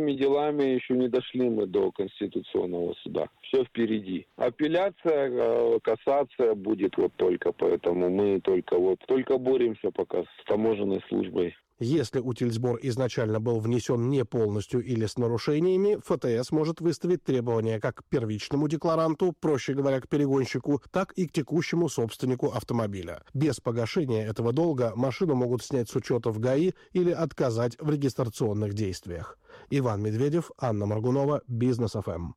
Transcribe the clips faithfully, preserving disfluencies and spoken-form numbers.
этими делами еще не дошли мы до Конституционного суда. Все впереди. Апелляция, кассация будет вот только, поэтому мы только вот только боремся пока с таможенной службой. Если утильсбор изначально был внесен не полностью или с нарушениями, ФТС может выставить требования как к первичному декларанту, проще говоря, к перегонщику, так и к текущему собственнику автомобиля. Без погашения этого долга машину могут снять с учета в ГАИ или отказать в регистрационных действиях. Иван Медведев, Анна Моргунова, Бизнес эф эм.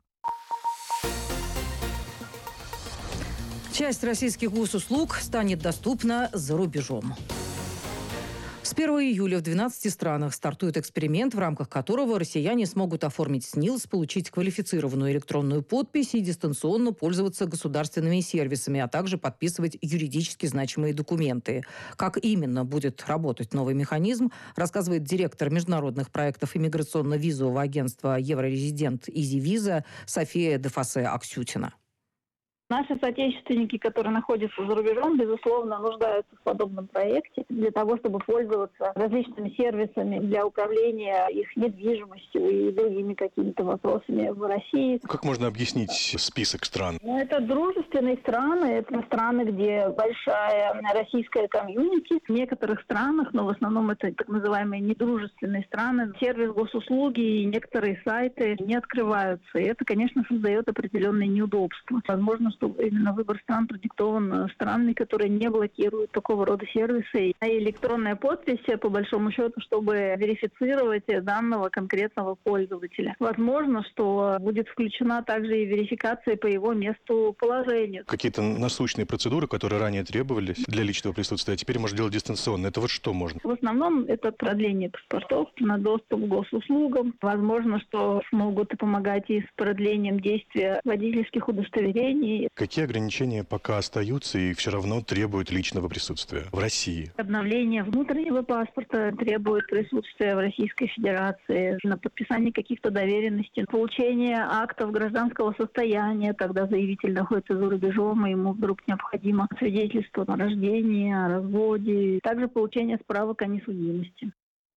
Часть российских госуслуг станет доступна за рубежом. С первого июля в двенадцати странах стартует эксперимент, в рамках которого россияне смогут оформить СНИЛС, получить квалифицированную электронную подпись и дистанционно пользоваться государственными сервисами, а также подписывать юридически значимые документы. Как именно будет работать новый механизм, рассказывает директор международных проектов иммиграционно-визового агентства «Еврорезидент Изи-Виза» София Дефасе Аксютина. Наши соотечественники, которые находятся за рубежом, безусловно, нуждаются в подобном проекте для того, чтобы пользоваться различными сервисами для управления их недвижимостью и другими какими-то вопросами в России. Как можно объяснить список стран? Ну, это дружественные страны, это страны, где большая российская комьюнити. В некоторых странах, но в основном это так называемые недружественные страны, сервис госуслуги и некоторые сайты не открываются. И это, конечно, создает определенные неудобства. Возможно, что именно выбор стран продиктован странами, которые не блокируют такого рода сервисы. А электронная подпись, по большому счету, чтобы верифицировать данного конкретного пользователя. Возможно, что будет включена также и верификация по его месту положения. Какие-то насущные процедуры, которые ранее требовались для личного присутствия, а теперь можно делать дистанционно. Это вот что можно? В основном это продление паспортов на доступ к госуслугам. Возможно, что смогут помогать и с продлением действия водительских удостоверений. Какие ограничения пока остаются и все равно требуют личного присутствия в России? Обновление внутреннего паспорта требует присутствия в Российской Федерации, на подписание каких-то доверенностей, получение актов гражданского состояния, когда заявитель находится за рубежом, и ему вдруг необходимо свидетельство о рождении, о разводе, также получение справок о несудимости.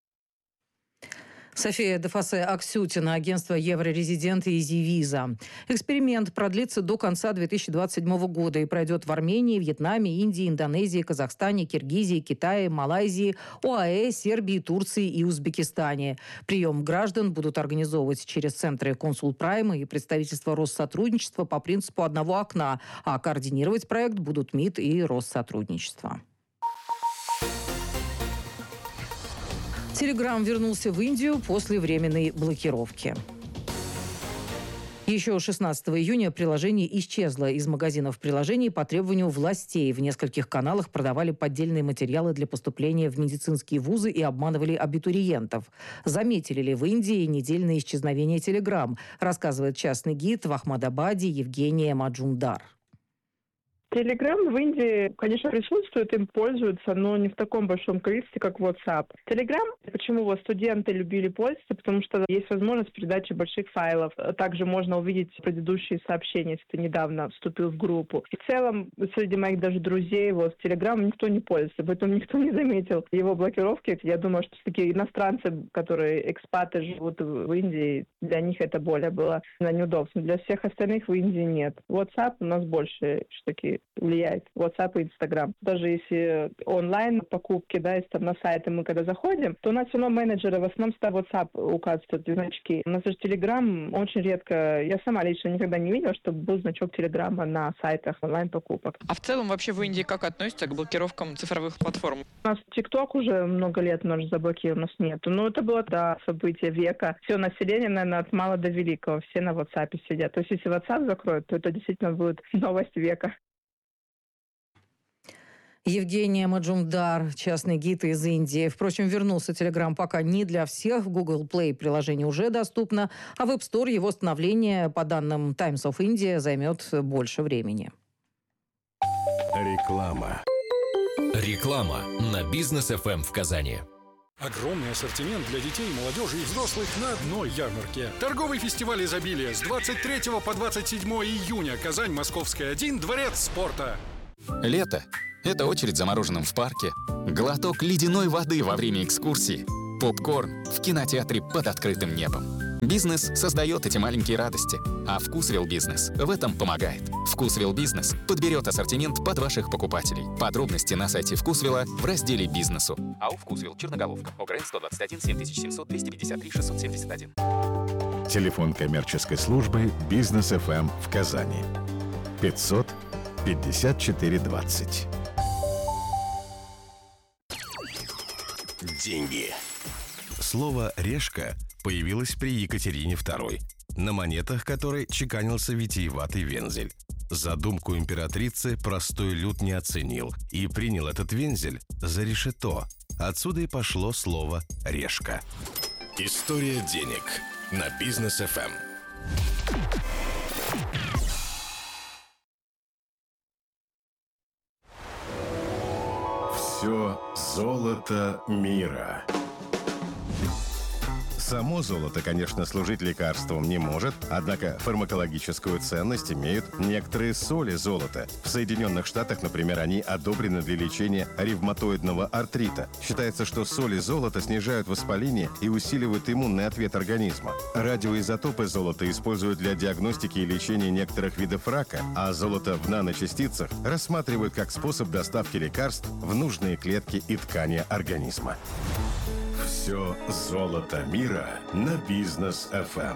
София Дефасе Аксютина, агентство «Еврорезидент Изи-Виза». Эксперимент продлится до конца две тысячи двадцать седьмого года и пройдет в Армении, Вьетнаме, Индии, Индонезии, Казахстане, Киргизии, Китае, Малайзии, ОАЭ, Сербии, Турции и Узбекистане. Прием граждан будут организовывать через центры Консулпрайма и представительства Россотрудничества по принципу одного окна, а координировать проект будут МИД и Россотрудничество. Телеграм вернулся в Индию после временной блокировки. Еще шестнадцатого июня приложение исчезло из магазинов приложений по требованию властей. В нескольких каналах продавали поддельные материалы для поступления в медицинские вузы и обманывали абитуриентов. Заметили ли в Индии недельное исчезновение Телеграм, рассказывает частный гид в Ахмадабаде Евгения Маджумдар. Телеграм в Индии, конечно, присутствует, им пользуются, но не в таком большом количестве, как WhatsApp. Телеграм, почему вот студенты любили пользоваться, потому что есть возможность передачи больших файлов. Также можно увидеть предыдущие сообщения, если ты недавно вступил в группу. И в целом, среди моих даже друзей, вот, Телеграм никто не пользуется, поэтому никто не заметил его блокировки. Я думаю, что такие иностранцы, которые экспаты живут в Индии, для них это более было неудобно. Для всех остальных в Индии нет. WhatsApp у нас больше такие влияет. WhatsApp и Instagram. Даже если онлайн покупки, да, если там на сайты мы когда заходим, то у нас все равно менеджеры в основном всегда WhatsApp указывают значки. У нас же Telegram очень редко, я сама лично никогда не видела, чтобы был значок Телеграма на сайтах онлайн-покупок. А в целом вообще в Индии как относятся к блокировкам цифровых платформ? У нас TikTok уже много лет у нас заблокирован, у нас нету. Но это было, да, событие века. Все население, наверное, от мала до великого, все на WhatsApp сидят. То есть если WhatsApp закроют, то это действительно будет новость века. Евгения Маджумдар, частный гид из Индии. Впрочем, вернулся Telegram пока не для всех. В Google Play приложение уже доступно, а в App Store его становление, по данным Times of India, займет больше времени. Реклама. Реклама на Бизнес эф эм в Казани. Огромный ассортимент для детей, молодежи и взрослых на одной ярмарке. Торговый фестиваль изобилия с двадцать третьего по двадцать седьмое июня. Казань, Московская, один, Дворец спорта. Лето – это очередь за мороженым в парке, глоток ледяной воды во время экскурсии, попкорн в кинотеатре под открытым небом. Бизнес создает эти маленькие радости, а Вкусвилл Бизнес в этом помогает. Вкусвилл Бизнес подберет ассортимент под ваших покупателей. Подробности на сайте Вкусвилла в разделе «Бизнесу». АО «Вкусвилл», Черноголовка, ОГРН сто двадцать один семь тысяч семьсот двести пятьдесят три шестьсот семьдесят один. Телефон коммерческой службы «Бизнес эф эм» в Казани. пятьсот пятьдесят четыре двадцать. Деньги. Слово «решка» появилось при Екатерине второй, на монетах которой чеканился витиеватый вензель. Задумку императрицы простой люд не оценил и принял этот вензель за решето. Отсюда и пошло слово «решка». История денег на Бизнес эф эм. Все золото мира. Само золото, конечно, служить лекарством не может, однако фармакологическую ценность имеют некоторые соли золота. В Соединенных Штатах, например, они одобрены для лечения ревматоидного артрита. Считается, что соли золота снижают воспаление и усиливают иммунный ответ организма. Радиоизотопы золота используют для диагностики и лечения некоторых видов рака, а золото в наночастицах рассматривают как способ доставки лекарств в нужные клетки и ткани организма. Все золото мира на Бизнес эф эм.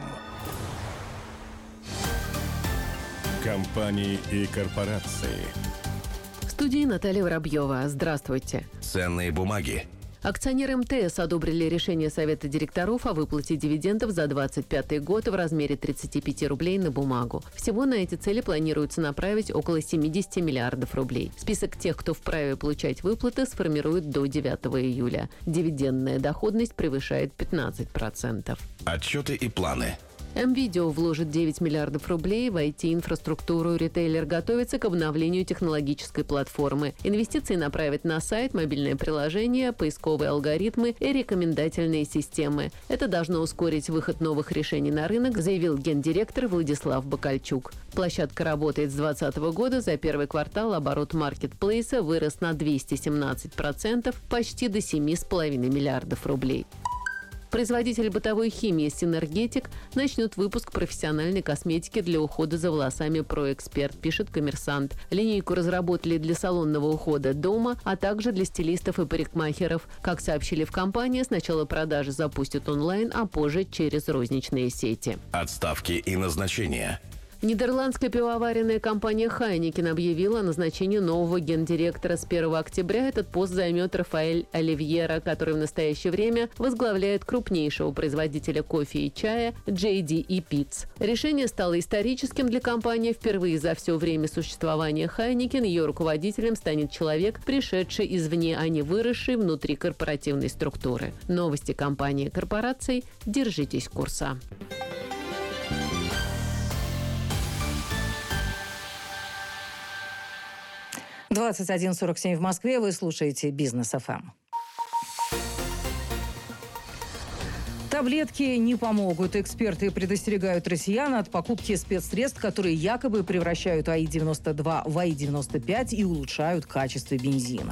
Компании и корпорации. В студии Наталья Воробьева. Здравствуйте. Ценные бумаги. Акционеры эм тэ эс одобрили решение Совета директоров о выплате дивидендов за двадцать пятый год в размере тридцать пять рублей на бумагу. Всего на эти цели планируется направить около семьдесят миллиардов рублей. Список тех, кто вправе получать выплаты, сформируют до девятого июля. Дивидендная доходность превышает пятнадцать процентов. Отчеты и планы. МВидео вложит девять миллиардов рублей в ай ти-инфраструктуру. Ритейлер готовится к обновлению технологической платформы. Инвестиции направят на сайт, мобильное приложение, поисковые алгоритмы и рекомендательные системы. Это должно ускорить выход новых решений на рынок, заявил гендиректор Владислав Бакальчук. Площадка работает с две тысячи двадцатого года. За первый квартал оборот маркетплейса вырос на двести семнадцать процентов, почти до семи с половиной миллиардов рублей. Производитель бытовой химии «Синергетик» начнет выпуск профессиональной косметики для ухода за волосами «Проэксперт», пишет «Коммерсант». Линейку разработали для салонного ухода дома, а также для стилистов и парикмахеров. Как сообщили в компании, сначала продажи запустят онлайн, а позже через розничные сети. Отставки и назначения. Нидерландская пивоваренная компания Heineken объявила о назначении нового гендиректора. С первого октября этот пост займет Рафаэль Оливьера, который в настоящее время возглавляет крупнейшего производителя кофе и чая джей ди и Peet's. Решение стало историческим для компании. Впервые за все время существования Heineken ее руководителем станет человек, пришедший извне, а не выросший внутри корпоративной структуры. Новости компании и корпораций. Держитесь курса. двадцать один сорок семь в Москве. Вы слушаете Бизнес эф эм. Таблетки не помогут. Эксперты предостерегают россиян от покупки спецсредств, которые якобы превращают АИ девяносто два в АИ девяносто пять и улучшают качество бензина.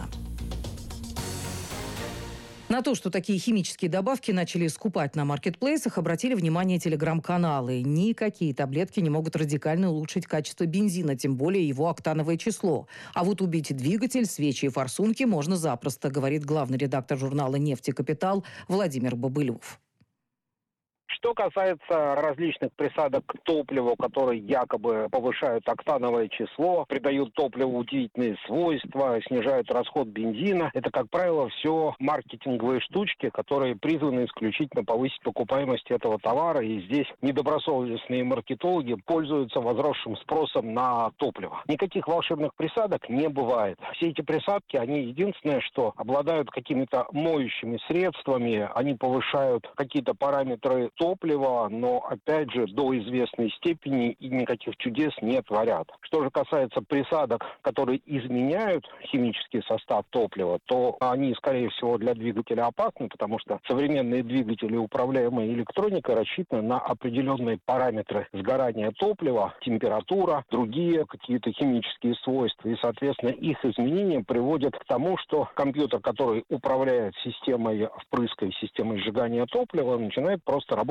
На то, что такие химические добавки начали скупать на маркетплейсах, обратили внимание телеграм-каналы. Никакие таблетки не могут радикально улучшить качество бензина, тем более его октановое число. А вот убить двигатель, свечи и форсунки можно запросто, говорит главный редактор журнала «Нефть и Капитал» Владимир Бобылев. Что касается различных присадок к топливу, которые якобы повышают октановое число, придают топливу удивительные свойства, снижают расход бензина, это, как правило, все маркетинговые штучки, которые призваны исключительно повысить покупаемость этого товара. И здесь недобросовестные маркетологи пользуются возросшим спросом на топливо. Никаких волшебных присадок не бывает. Все эти присадки, они единственное, что обладают какими-то моющими средствами, они повышают какие-то параметры топлива, но, опять же, до известной степени и никаких чудес не творят. Что же касается присадок, которые изменяют химический состав топлива, то они, скорее всего, для двигателя опасны, потому что современные двигатели, управляемые электроникой, рассчитаны на определенные параметры сгорания топлива, температура, другие какие-то химические свойства. И, соответственно, их изменения приводят к тому, что компьютер, который управляет системой впрыска и системой сжигания топлива, начинает просто работать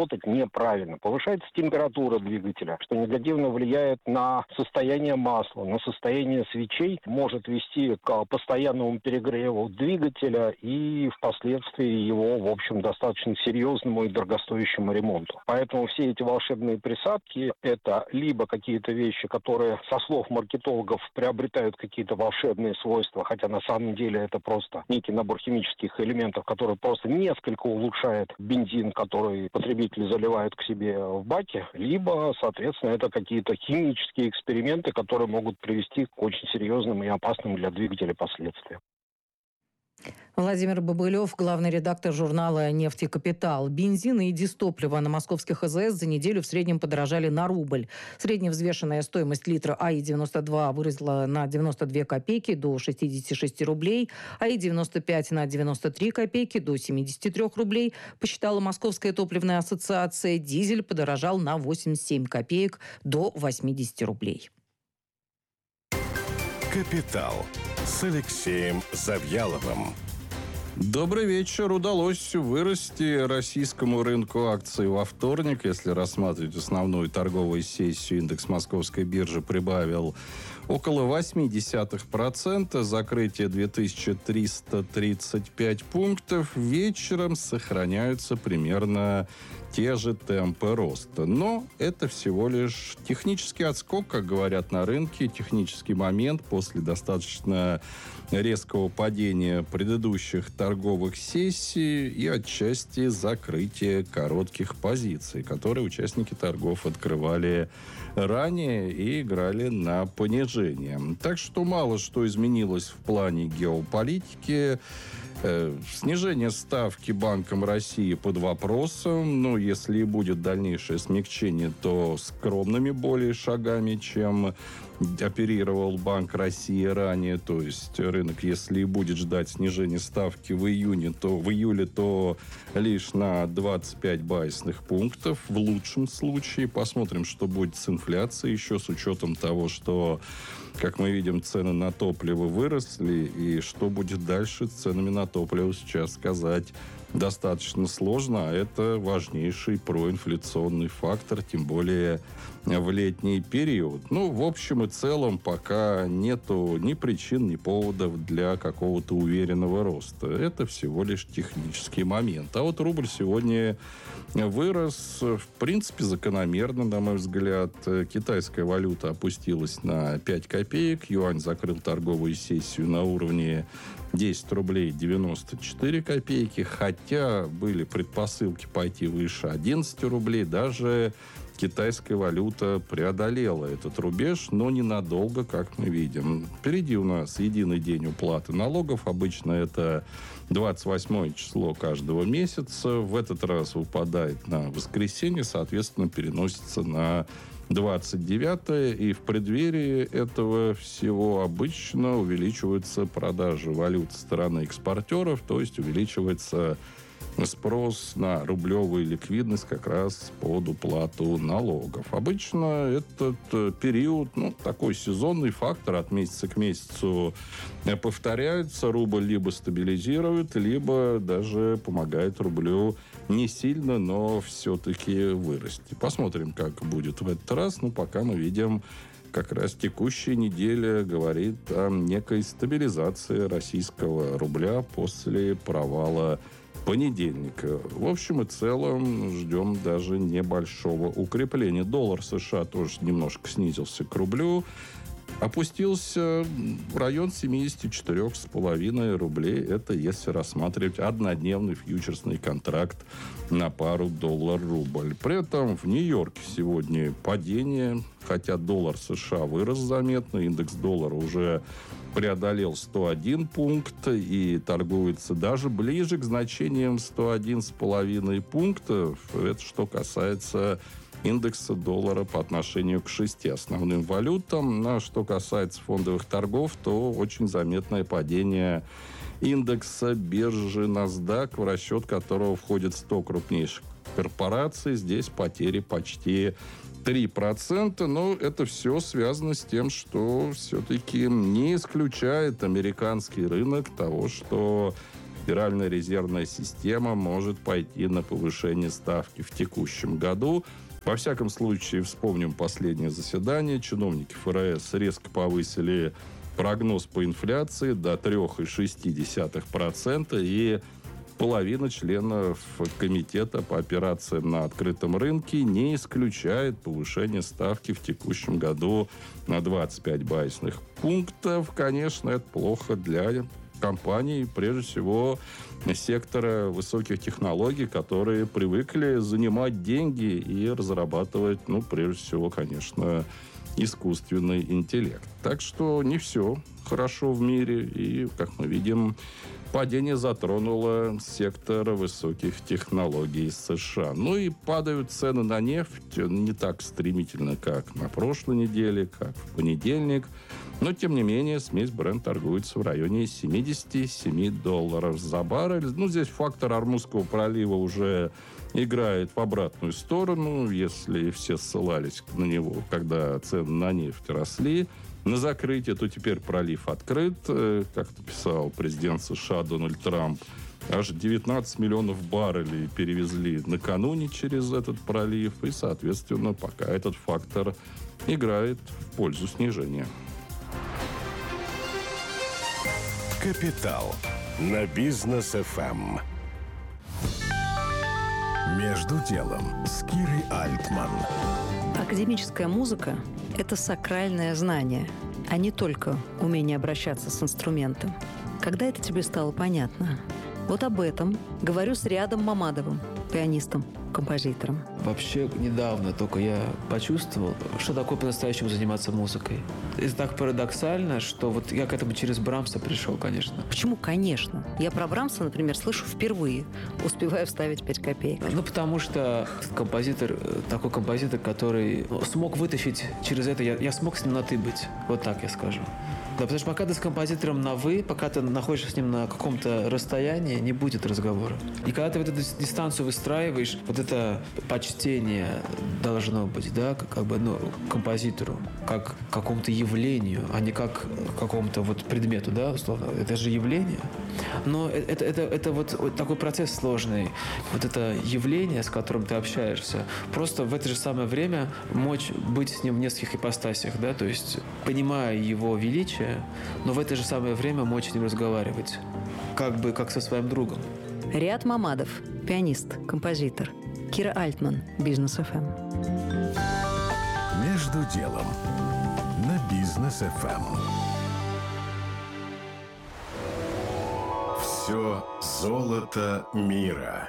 работать неправильно. Повышается температура двигателя, что негативно влияет на состояние масла, на состояние свечей, может вести к постоянному перегреву двигателя и впоследствии его, в общем, достаточно серьезному и дорогостоящему ремонту. Поэтому все эти волшебные присадки – это либо какие-то вещи, которые, со слов маркетологов, приобретают какие-то волшебные свойства, хотя на самом деле это просто некий набор химических элементов, который просто несколько улучшает бензин, который потребитель заливает к себе в баке, либо, соответственно, это какие-то химические эксперименты, которые могут привести к очень серьезным и опасным для двигателя последствиям. Владимир Бобылев, главный редактор журнала «Нефть и капитал». Бензин и дизтопливо на московских АЗС за неделю в среднем подорожали на рубль. Средневзвешенная стоимость литра АИ девяносто два выросла на девяносто две копейки до шестидесяти шести рублей, АИ девяносто пять на девяносто три копейки до семидесяти трёх рублей, посчитала Московская топливная ассоциация. Дизель подорожал на восемьдесят семь копеек до восьмидесяти рублей. «Капитал» с Алексеем Завьяловым. Добрый вечер. Удалось вырасти российскому рынку акций во вторник. Если рассматривать основную торговую сессию, индекс Московской биржи прибавил около восемь десятых процента. Закрытие две тысячи триста тридцать пять пунктов. Вечером сохраняются примерно те же темпы роста. Но это всего лишь технический отскок, как говорят на рынке, технический момент после достаточно резкого падения предыдущих торговых сессий и отчасти закрытия коротких позиций, которые участники торгов открывали ранее и играли на понижение. Так что мало что изменилось в плане геополитики. Снижение ставки Банком России под вопросом. Но если и будет дальнейшее смягчение, то скромными более шагами, чем оперировал Банк России ранее. То есть рынок, если и будет ждать снижения ставки в июне, то в июле, то лишь на двадцать пять базисных пунктов. В лучшем случае. Посмотрим, что будет с инфляцией еще, с учетом того, что, как мы видим, цены на топливо выросли. И что будет дальше с ценами на топливо, сейчас сказать достаточно сложно. А это важнейший проинфляционный фактор, тем более в летний период. Ну, в общем и целом, пока нету ни причин, ни поводов для какого-то уверенного роста. Это всего лишь технический момент. А вот рубль сегодня вырос, в принципе, закономерно, на мой взгляд. Китайская валюта опустилась на пять копеек. Юань закрыл торговую сессию на уровне десять рублей девяносто четыре копейки. Хотя были предпосылки пойти выше одиннадцати рублей. Даже китайская валюта преодолела этот рубеж, но ненадолго, как мы видим. Впереди у нас единый день уплаты налогов. Обычно это двадцать восьмое число каждого месяца. В этот раз выпадает на воскресенье, соответственно, переносится на двадцать девятое. И в преддверии этого всего обычно увеличиваются продажи валют со стороны экспортеров, то есть увеличивается спрос на рублевую ликвидность как раз под уплату налогов. Обычно этот период, ну, такой сезонный фактор, от месяца к месяцу повторяется. Рубль либо стабилизирует, либо даже помогает рублю не сильно, но все-таки вырасти. Посмотрим, как будет в этот раз. Ну, пока мы видим, как раз текущая неделя говорит о некой стабилизации российского рубля после провала понедельника. В общем и целом ждем даже небольшого укрепления. Доллар США тоже немножко снизился к рублю. Опустился в район семьдесят четыре с половиной рублей. Это если рассматривать однодневный фьючерсный контракт на пару доллар-рубль. При этом в Нью-Йорке сегодня падение, хотя доллар США вырос заметно. Индекс доллара уже преодолел сто один пункт и торгуется даже ближе к значениям сто один с половиной пунктов. Это что касается индекса доллара по отношению к шести основным валютам. А что касается фондовых торгов, то очень заметное падение индекса биржи NASDAQ, в расчет которого входит сто крупнейших корпораций. Здесь потери почти три процента, но это все связано с тем, что все-таки не исключает американский рынок того, что Федеральная резервная система может пойти на повышение ставки в текущем году. Во всяком случае, вспомним последнее заседание. Чиновники ФРС резко повысили прогноз по инфляции до три целых шесть десятых процента, и половина членов комитета по операциям на открытом рынке не исключает повышение ставки в текущем году на двадцать пять базисных пунктов. Конечно, это плохо для компаний, прежде всего сектора высоких технологий, которые привыкли занимать деньги и разрабатывать, ну, прежде всего, конечно, искусственный интеллект. Так что не все хорошо в мире, и, как мы видим, падение затронуло сектор высоких технологий США. Ну и падают цены на нефть не так стремительно, как на прошлой неделе, как в понедельник. Но, тем не менее, смесь Brent торгуется в районе семьдесят семь долларов за баррель. Ну, здесь фактор Ормузского пролива уже играет в обратную сторону. Если все ссылались на него, когда цены на нефть росли на закрытие, то теперь пролив открыт. Как писал президент США Дональд Трамп, аж девятнадцать миллионов баррелей перевезли накануне через этот пролив. И, соответственно, пока этот фактор играет в пользу снижения. «Капитал» на Бизнес эф эм. «Между делом» с Кирой Альтман. Академическая музыка – это сакральное знание, а не только умение обращаться с инструментом. Когда это тебе стало понятно? Вот об этом говорю с Риадом Мамадовым, пианистом, композитором. Вообще, недавно только я почувствовал, что такое по-настоящему заниматься музыкой. Это так парадоксально, что вот я к этому через Брамса пришел, конечно. Почему «конечно»? Я про Брамса, например, слышу впервые, успеваю вставить пять копеек. Ну, потому что композитор, такой композитор, который смог вытащить через это, я, я смог с ним на «ты» быть. Вот так я скажу. Да, потому что пока ты с композитором на «вы», пока ты находишься с ним на каком-то расстоянии, не будет разговора. И когда ты вот эту дистанцию выстраиваешь, вот это почтение должно быть, да, как, как бы, ну, композитору, как к какому-то явлению, а не как к какому-то вот предмету, да, условно. Это же явление. Но это, это, это вот, вот такой процесс сложный. Вот это явление, с которым ты общаешься, просто в это же самое время мочь быть с ним в нескольких ипостасях, да, то есть понимая его величие, но в это же самое время мочь с ним разговаривать, как бы как со своим другом. Риад Мамадов, пианист, композитор. Кира Альтман, Бизнес эф эм. «Между делом» на Бизнес эф эм. Все золото мира.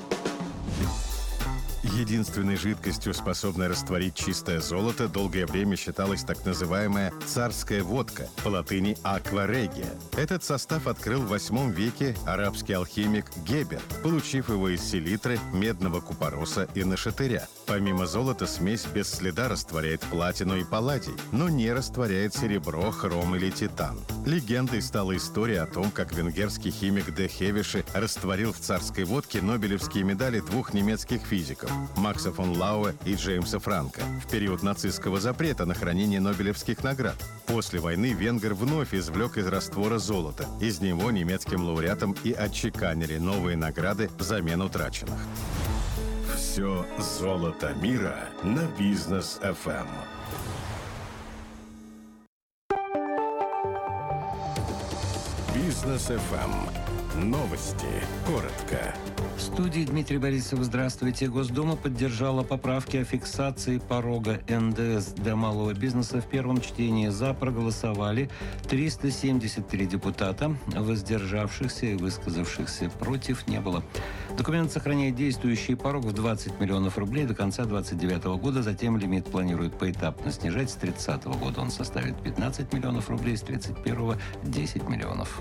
Единственной жидкостью, способной растворить чистое золото, долгое время считалась так называемая царская водка, по латыни «аква регия». Этот состав открыл в восьмом веке арабский алхимик Гебер, получив его из селитры, медного купороса и нашатыря. Помимо золота, смесь без следа растворяет платину и палладий, но не растворяет серебро, хром или титан. Легендой стала история о том, как венгерский химик Де Хевиши растворил в царской водке нобелевские медали двух немецких физиков – Макса фон Лауэ и Джеймса Франка в период нацистского запрета на хранение нобелевских наград. После войны венгер вновь извлек из раствора золото. Из него немецким лауреатам и отчеканили новые награды взамен утраченных. Все золото мира на Бизнес эф эм. Бизнес эф эм. Новости. Коротко. В студии Дмитрий Борисов. Здравствуйте. Госдума поддержала поправки о фиксации порога эн дэ эс для малого бизнеса. В первом чтении «за» проголосовали триста семьдесят три депутата. Воздержавшихся и высказавшихся против не было. Документ сохраняет действующий порог в двадцать миллионов рублей до конца двадцать девятого года. Затем лимит планируют поэтапно снижать. С тридцатого года он составит пятнадцать миллионов рублей, с тридцать первого – десять миллионов.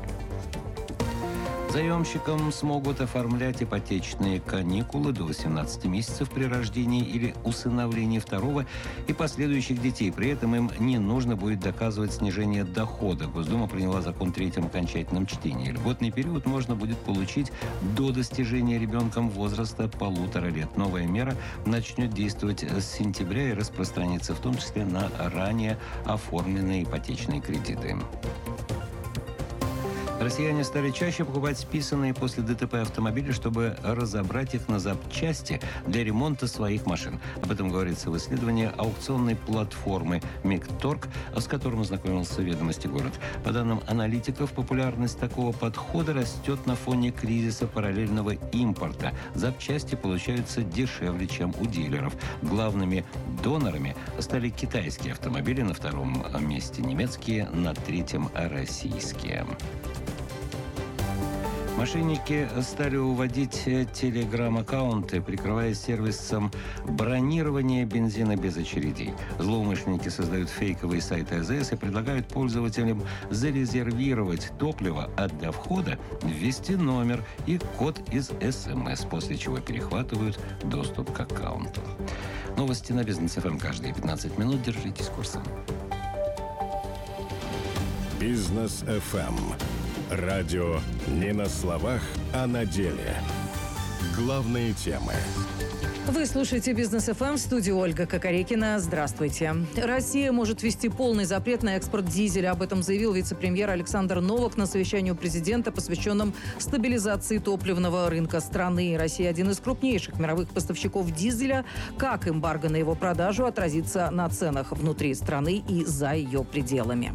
Заемщикам смогут оформлять ипотечные каникулы до восемнадцати месяцев при рождении или усыновлении второго и последующих детей. При этом им не нужно будет доказывать снижение дохода. Госдума приняла закон в третьем окончательном чтении. Льготный период можно будет получить до достижения ребенком возраста полутора лет. Новая мера начнет действовать с сентября и распространится в том числе на ранее оформленные ипотечные кредиты. Россияне стали чаще покупать списанные после ДТП автомобили, чтобы разобрать их на запчасти для ремонта своих машин. Об этом говорится в исследовании аукционной платформы «Мигторг», с которым ознакомился «Ведомости город». По данным аналитиков, популярность такого подхода растет на фоне кризиса параллельного импорта. Запчасти получаются дешевле, чем у дилеров. Главными донорами стали китайские автомобили, на втором месте немецкие, на третьем российские. Мошенники стали уводить телеграм-аккаунты, прикрываясь сервисом бронирования бензина без очередей. Злоумышленники создают фейковые сайты А З С и предлагают пользователям зарезервировать топливо, а для входа ввести номер и код из эс эм эс, после чего перехватывают доступ к аккаунту. Новости на Бизнес эф эм каждые пятнадцать минут. Держитесь курса. Бизнес эф эм. Радио не на словах, а на деле. Главные темы. Вы слушаете Бизнес эф эм, в студии Ольга Кокорекина. Здравствуйте. Россия может ввести полный запрет на экспорт дизеля. Об этом заявил вице-премьер Александр Новак на совещании у президента, посвященном стабилизации топливного рынка страны. Россия – один из крупнейших мировых поставщиков дизеля. Как эмбарго на его продажу отразится на ценах внутри страны и за ее пределами?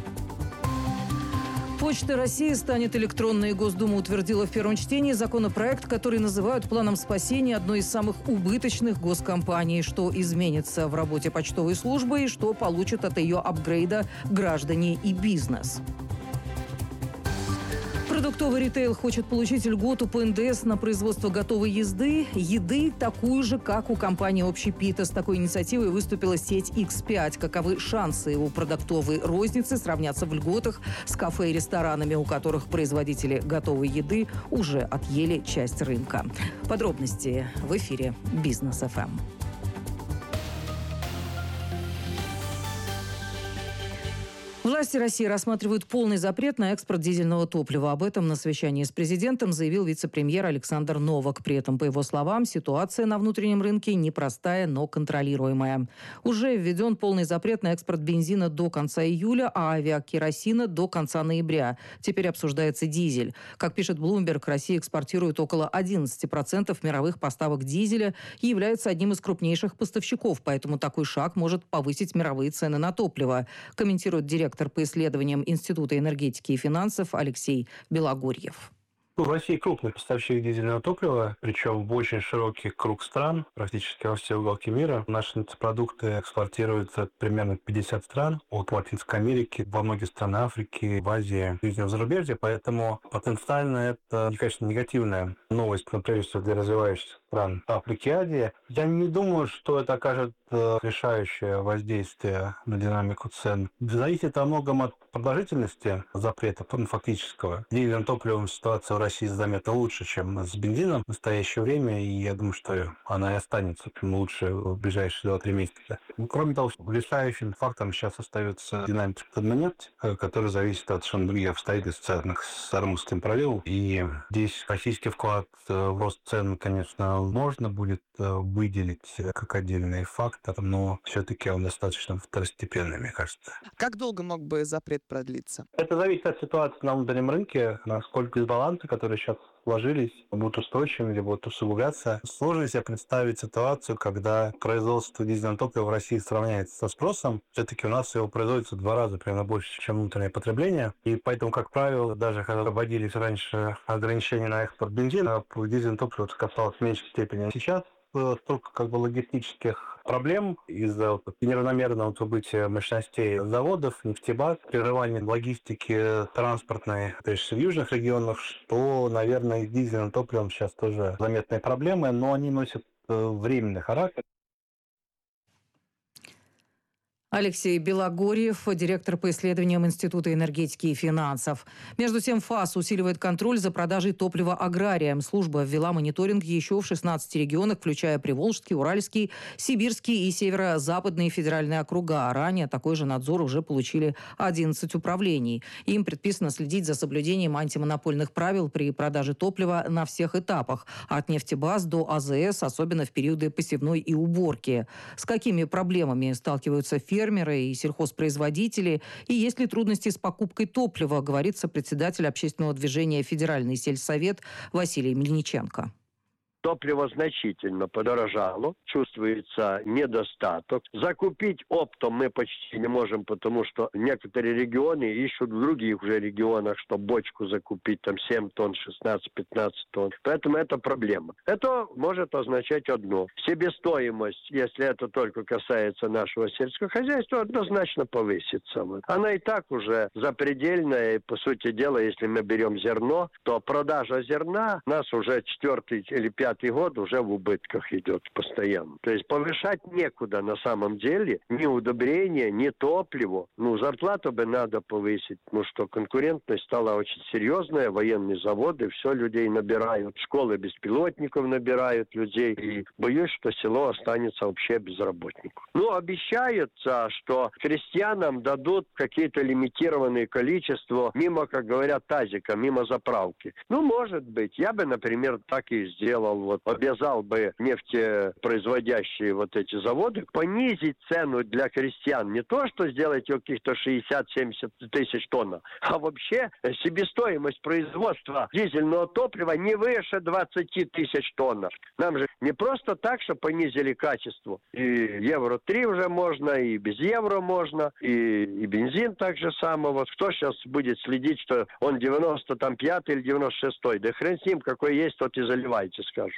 Почта России станет электронной. Госдума утвердила в первом чтении законопроект, который называют планом спасения одной из самых убыточных госкомпаний. Что изменится в работе почтовой службы и что получат от ее апгрейда граждане и бизнес. Продуктовый ритейл хочет получить льготу по эн дэ эс на производство готовой езды, еды, такую же, как у компании «Общепита». С такой инициативой выступила сеть икс пять. Каковы шансы у продуктовой розницы сравняться в льготах с кафе и ресторанами, у которых производители готовой еды уже отъели часть рынка? Подробности в эфире Бизнес эф эм. Власти России рассматривают полный запрет на экспорт дизельного топлива. Об этом на совещании с президентом заявил вице-премьер Александр Новак. При этом, по его словам, ситуация на внутреннем рынке непростая, но контролируемая. Уже введен полный запрет на экспорт бензина до конца июля, а авиакеросина до конца ноября. Теперь обсуждается дизель. Как пишет Bloomberg, Россия экспортирует около одиннадцать процентов мировых поставок дизеля и является одним из крупнейших поставщиков. Поэтому такой шаг может повысить мировые цены на топливо, комментирует директор по исследованиям Института энергетики и финансов Алексей Белогорьев. В России крупный поставщик дизельного топлива, причем в очень широкий круг стран, практически во все уголки мира. Наши продукты экспортируются примерно в пятьдесят стран, от Латинской Америки, во многие страны Африки, в Азии, в Южном зарубежье. Поэтому потенциально это, конечно, негативная новость, но прежде всего для развивающихся стран Африки и Азии. Я не думаю, что это окажет э, решающее воздействие на динамику цен. Зависит во многом от продолжительности запрета, ну, фактического. С дизельным топливом ситуация в России заметно лучше, чем с бензином в настоящее время, и я думаю, что она и останется лучше в ближайшие два-три месяца. Кроме того, решающим фактором сейчас остается динамика цен на нефть, которая зависит от совершенно других обстоятельств, связанных с Ормузским проливом. И здесь российский вклад в рост цен, конечно, можно будет выделить как отдельный фактор, но все-таки он достаточно второстепенный, мне кажется. Как долго мог бы запрет продлиться? Это зависит от ситуации на внутреннем рынке, насколько дисбалансы, которые сейчас сложились, будут устойчивыми или будут усугубляться. Сложно себе представить ситуацию, когда производство дизельного топлива в России сравняется со спросом. Все-таки у нас его производится в два раза примерно больше, чем внутреннее потребление. И поэтому, как правило, даже когда вводились раньше ограничения на экспорт бензина, дизельное топливо касалось в меньшей степени. Сейчас столько как бы логистических проблем из-за вот, неравномерного вот, выбытия мощностей заводов, нефтебаз, прерывания логистики транспортной, прежде всего в южных регионах, что, наверное, с дизельным топливом сейчас тоже заметные проблемы, но они носят э, временный характер. Алексей Белогорьев, директор по исследованиям Института энергетики и финансов. Между тем, ФАС усиливает контроль за продажей топлива аграриям. Служба ввела мониторинг еще в шестнадцати регионах, включая Приволжский, Уральский, Сибирский и Северо-Западные федеральные округа. Ранее такой же надзор уже получили одиннадцать управлений. Им предписано следить за соблюдением антимонопольных правил при продаже топлива на всех этапах, от нефтебаз до А З С, особенно в периоды посевной и уборки. С какими проблемами сталкиваются фирмы фермеры и сельхозпроизводители, и есть ли трудности с покупкой топлива, говорит сопредседатель общественного движения «Федеральный сельсовет» Василий Мельниченко. Топливо значительно подорожало, чувствуется недостаток. Закупить оптом мы почти не можем, потому что некоторые регионы ищут в других уже регионах, чтобы бочку закупить, там семь тонн, шестнадцать-пятнадцать тонн. Поэтому это проблема. Это может означать одно. Себестоимость, если это только касается нашего сельского хозяйства, однозначно повысится. Она и так уже запредельная. И, по сути дела, если мы берем зерно, то продажа зерна у нас уже четвертый или пятый год уже в убытках идет постоянно. То есть повышать некуда на самом деле. Ни удобрения, ни топливо. Ну, зарплату бы надо повысить. Ну, что конкурентность стала очень серьезная. Военные заводы, все людей набирают. Школы беспилотников набирают людей. И боюсь, что село останется вообще без работников. Ну, обещается, что крестьянам дадут какие-то лимитированные количества мимо, как говорят, тазика, мимо заправки. Ну, может быть. Я бы, например, так и сделал. Вот, обязал бы нефтепроизводящие вот эти заводы понизить цену для крестьян. Не то, что сделать ее каких-то шестьдесят-семьдесят тысяч тонн, а вообще себестоимость производства дизельного топлива не выше двадцать тысяч тонн. Нам же не просто так, что понизили качество. И евро три уже можно, и без евро можно, и, и бензин так же самое. Вот кто сейчас будет следить, что он девяносто пятый или девяносто шестой? Да хрен с ним, какой есть, тот и заливайте, скажу.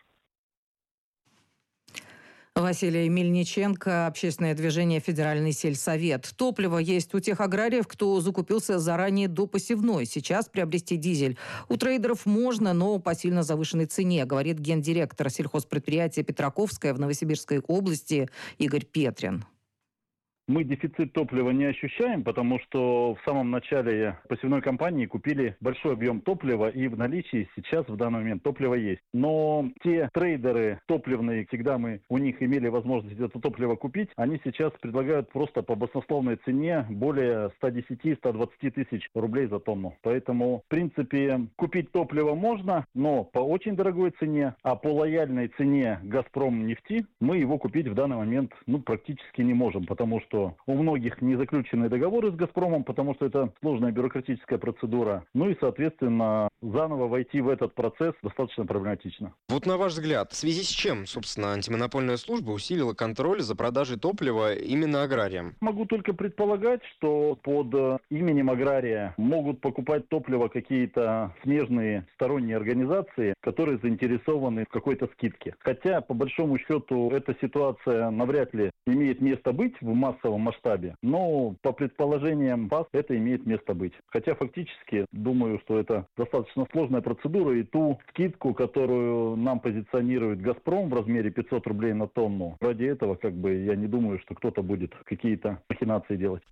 Василий Мельниченко, общественное движение «Федеральный сельсовет». Топливо есть у тех аграриев, кто закупился заранее до посевной. Сейчас приобрести дизель у трейдеров можно, но по сильно завышенной цене, говорит гендиректор сельхозпредприятия «Петраковская» в Новосибирской области Игорь Петрин. Мы дефицит топлива не ощущаем, потому что в самом начале посевной кампании купили большой объем топлива, и в наличии сейчас в данный момент топливо есть. Но те трейдеры топливные, всегда мы у них имели возможность это топливо купить, они сейчас предлагают просто по баснословной цене более ста десяти — ста двадцати тысяч рублей за тонну. Поэтому, в принципе, купить топливо можно, но по очень дорогой цене, а по лояльной цене «Газпром» нефти мы его купить в данный момент ну, практически не можем, потому что что у многих не заключены договоры с «Газпромом», потому что это сложная бюрократическая процедура. Ну и, соответственно, заново войти в этот процесс достаточно проблематично. Вот на ваш взгляд, в связи с чем, собственно, антимонопольная служба усилила контроль за продажей топлива именно аграриям? Могу только предполагать, что под именем агрария могут покупать топливо какие-то смежные сторонние организации, которые заинтересованы в какой-то скидке. Хотя, по большому счету, эта ситуация навряд ли имеет место быть в массовом масштабе, но по предположениям ВАС это имеет место быть. Хотя фактически думаю, что это достаточно сложная процедура, и ту скидку, которую нам позиционирует «Газпром» в размере пятьсот рублей на тонну, ради этого как бы я не думаю, что кто-то будет какие-то махинации делать.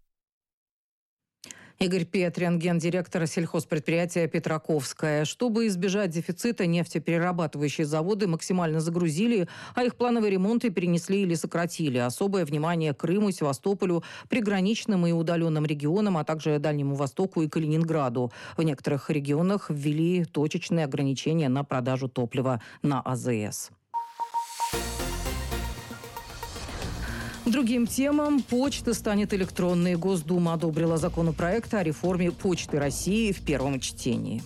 Игорь Петрин, гендиректор сельхозпредприятия «Петраковская». Чтобы избежать дефицита, нефтеперерабатывающие заводы максимально загрузили, а их плановые ремонты перенесли или сократили. Особое внимание Крыму, Севастополю, приграничным и удаленным регионам, а также Дальнему Востоку и Калининграду. В некоторых регионах ввели точечные ограничения на продажу топлива на АЗС. Другим темам. Почта станет электронной. Госдума одобрила законопроект о реформе Почты России в первом чтении.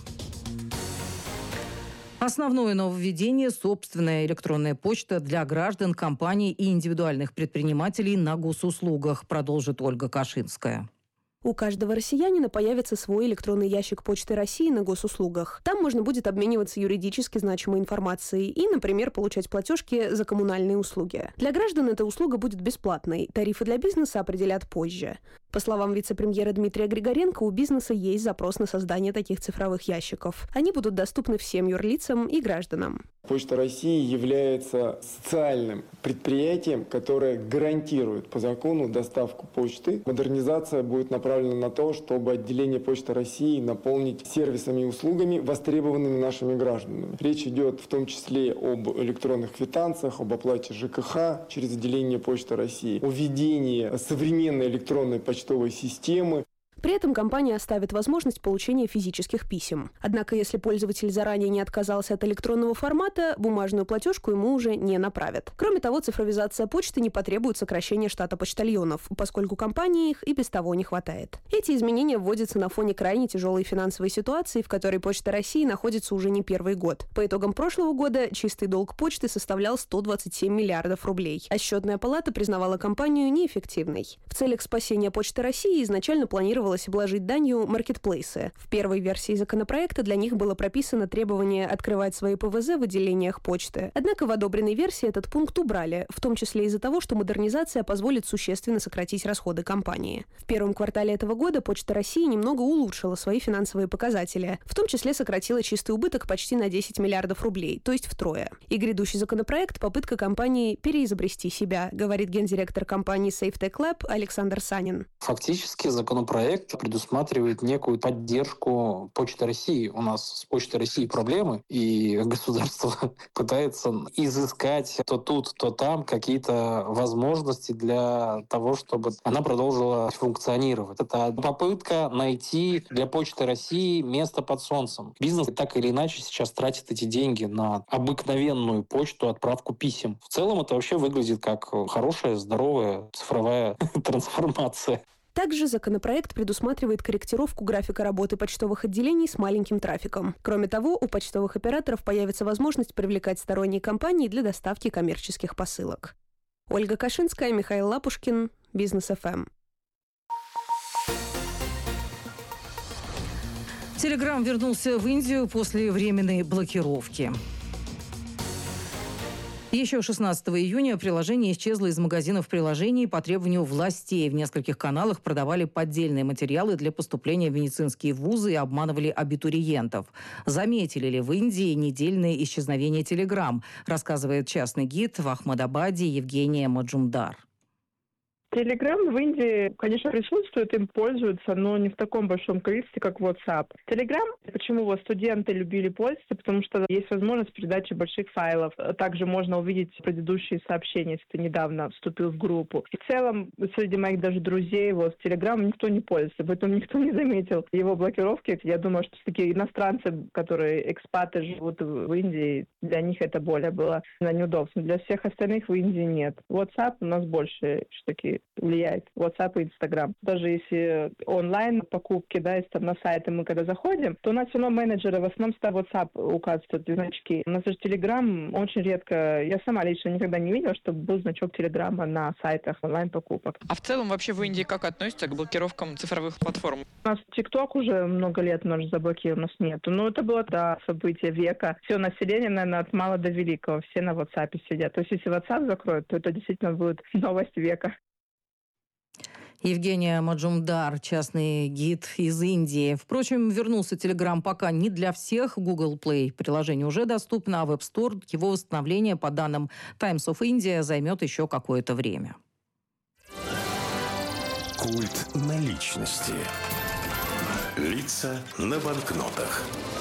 Основное нововведение – собственная электронная почта для граждан, компаний и индивидуальных предпринимателей на госуслугах, продолжит Ольга Кашинская. У каждого россиянина появится свой электронный ящик Почты России на госуслугах. Там можно будет обмениваться юридически значимой информацией и, например, получать платежки за коммунальные услуги. Для граждан эта услуга будет бесплатной. Тарифы для бизнеса определят позже. По словам вице-премьера Дмитрия Григоренко, у бизнеса есть запрос на создание таких цифровых ящиков. Они будут доступны всем юрлицам и гражданам. Почта России является социальным предприятием, которое гарантирует по закону доставку почты. Модернизация будет направлена на то, чтобы отделение Почты России наполнить сервисами и услугами, востребованными нашими гражданами. Речь идет в том числе об электронных квитанциях, об оплате ЖКХ через отделение Почты России, о введении современной электронной почтовой системы. При этом компания оставит возможность получения физических писем. Однако, если пользователь заранее не отказался от электронного формата, бумажную платежку ему уже не направят. Кроме того, цифровизация почты не потребует сокращения штата почтальонов, поскольку компании их и без того не хватает. Эти изменения вводятся на фоне крайне тяжелой финансовой ситуации, в которой Почта России находится уже не первый год. По итогам прошлого года чистый долг почты составлял сто двадцать семь миллиардов рублей, а Счетная палата признавала компанию неэффективной. В целях спасения Почты России изначально планировалось обложить данью маркетплейсы. В первой версии законопроекта для них было прописано требование открывать свои ПВЗ в отделениях почты. Однако в одобренной версии этот пункт убрали, в том числе из-за того, что модернизация позволит существенно сократить расходы компании. В первом квартале этого года Почта России немного улучшила свои финансовые показатели, в том числе сократила чистый убыток почти на десять миллиардов рублей, то есть втрое. И грядущий законопроект – попытка компании переизобрести себя, говорит гендиректор компании SafeTech Lab Александр Санин. Фактически законопроект предусматривает некую поддержку Почты России. У нас с Почтой России проблемы, и государство пытается изыскать то тут, то там какие-то возможности для того, чтобы она продолжила функционировать. Это попытка найти для Почты России место под солнцем. Бизнес так или иначе сейчас тратит эти деньги на обыкновенную почту, отправку писем. В целом это вообще выглядит как хорошая, здоровая цифровая трансформация. Также законопроект предусматривает корректировку графика работы почтовых отделений с маленьким трафиком. Кроме того, у почтовых операторов появится возможность привлекать сторонние компании для доставки коммерческих посылок. Ольга Кашинская, Михаил Лапушкин, Бизнес эф эм. Телеграм вернулся в Индию после временной блокировки. Еще шестнадцатого июня приложение исчезло из магазинов приложений по требованию властей. В нескольких каналах продавали поддельные материалы для поступления в медицинские вузы и обманывали абитуриентов. Заметили ли в Индии недельное исчезновение Телеграм, рассказывает частный гид в Ахмадабаде Евгения Маджумдар. Телеграм в Индии, конечно, присутствует, им пользуются, но не в таком большом количестве, как WhatsApp. Телеграм, почему его студенты любили пользоваться, потому что есть возможность передачи больших файлов. Также можно увидеть предыдущие сообщения, если ты недавно вступил в группу. И в целом, среди моих даже друзей, вот, Телеграм никто не пользуется, поэтому никто не заметил его блокировки. Я думаю, что такие иностранцы, которые экспаты живут в Индии, для них это более было на неудобство. Для всех остальных в Индии нет. WhatsApp у нас больше все-таки влияет. WhatsApp и Instagram. Даже если онлайн покупки, да, если там на сайты мы когда заходим, то у нас все равно менеджеры в основном ставят WhatsApp, указывают значки. У нас же Telegram очень редко, я сама лично никогда не видела, чтобы был значок Телеграма на сайтах онлайн-покупок. А в целом вообще в Индии как относятся к блокировкам цифровых платформ? У нас TikTok уже много лет у нас заблокирован, у нас нету. Но это было, да, событие века. Все население, наверное, от мала до великого, все на WhatsApp сидят. То есть если WhatsApp закроют, то это действительно будет новость века. Евгения Маджумдар, частный гид из Индии. Впрочем, вернулся Telegram пока не для всех. В Google Play приложение уже доступно, а в App Store его восстановление, по данным Times of India, займет еще какое-то время. Культ наличности. Лица на банкнотах.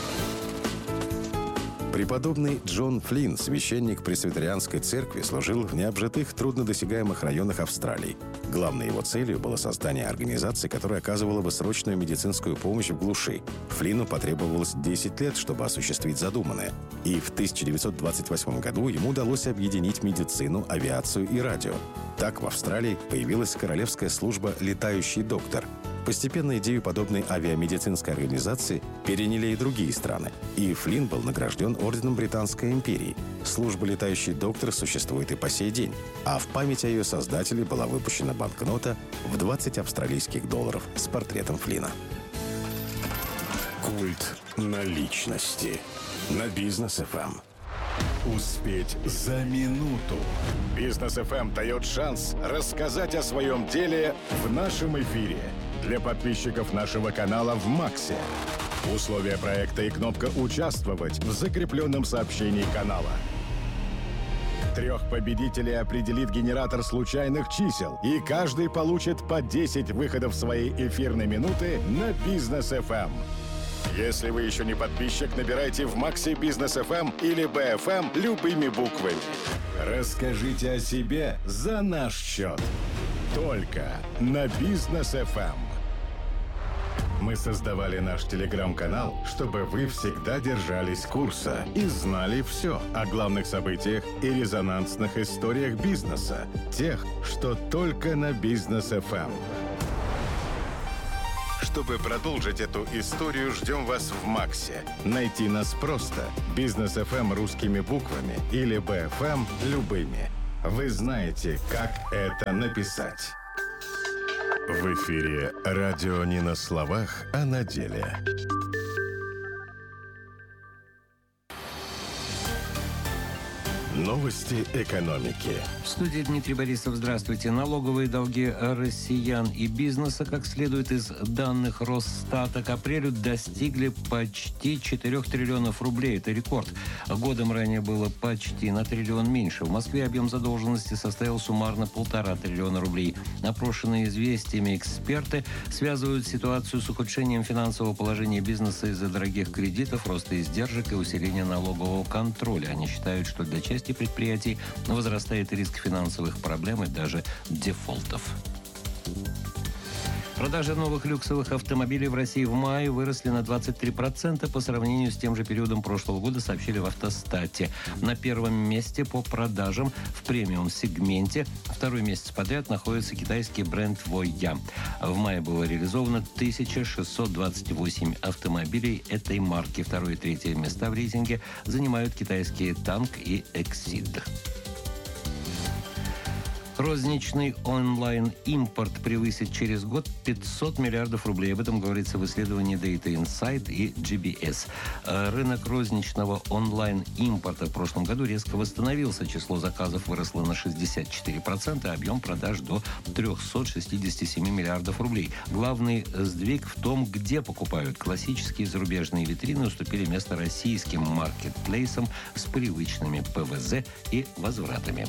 Преподобный Джон Флинн, священник Пресвитерианской церкви, служил в необжитых, труднодосягаемых районах Австралии. Главной его целью было создание организации, которая оказывала бы срочную медицинскую помощь в глуши. Флинну потребовалось десять лет, чтобы осуществить задуманное. И в тысяча девятьсот двадцать восьмом году ему удалось объединить медицину, авиацию и радио. Так в Австралии появилась королевская служба «Летающий доктор». Постепенно идею подобной авиамедицинской организации переняли и другие страны. И Флинн был награжден орденом Британской империи. Служба «Летающий доктор» существует и по сей день. А в память о ее создателе была выпущена банкнота в двадцать австралийских долларов с портретом Флинна. Культ наличности на Бизнес эф эм. Успеть за минуту. Бизнес эф эм дает шанс рассказать о своем деле в нашем эфире. Для подписчиков нашего канала в Максе. Условия проекта и кнопка «Участвовать» в закрепленном сообщении канала. Трех победителей определит генератор случайных чисел, и каждый получит по десять выходов своей эфирной минуты на Бизнес эф эм. Если вы еще не подписчик, набирайте в Максе Бизнес эф эм или би эф эм любыми буквами. Расскажите о себе за наш счет. Только на Бизнес эф эм. Мы создавали наш телеграм-канал, чтобы вы всегда держались курса и знали все о главных событиях и резонансных историях бизнеса. Тех, что только на Бизнес эф эм. Чтобы продолжить эту историю, ждем вас в Максе. Найти нас просто. Бизнес эф эм русскими буквами или би эф эм любыми. Вы знаете, как это написать. В эфире радио не на словах, а на деле. Новости экономики. В студии Дмитрий Борисов. Здравствуйте. Налоговые долги россиян и бизнеса, как следует из данных Росстата, к апрелю достигли почти четырёх триллионов рублей. Это рекорд. Годом ранее было почти на триллион меньше. В Москве объем задолженности составил суммарно полтора триллиона рублей. Опрошенные известиями эксперты связывают ситуацию с ухудшением финансового положения бизнеса из-за дорогих кредитов, роста издержек и усиления налогового контроля. Они считают, что для части предприятий возрастает риск финансовых проблем и даже дефолтов. Продажи новых люксовых автомобилей в России в мае выросли на двадцать три процента по сравнению с тем же периодом прошлого года, сообщили в Автостате. На первом месте по продажам в премиум-сегменте второй месяц подряд находится китайский бренд Voya. В мае было реализовано тысяча шестьсот двадцать восемь автомобилей этой марки. Второе и третье места в рейтинге занимают китайские Танк и Exceed. Розничный онлайн-импорт превысит через год пятьсот миллиардов рублей. Об этом говорится в исследовании Data Insight и джи би эс. Рынок розничного онлайн-импорта в прошлом году резко восстановился. Число заказов выросло на шестьдесят четыре процента, а объем продаж до триста шестьдесят семь миллиардов рублей. Главный сдвиг в том, где покупают. Классические зарубежные витрины уступили место российским маркетплейсам с привычными пэ вэ зэ и возвратами.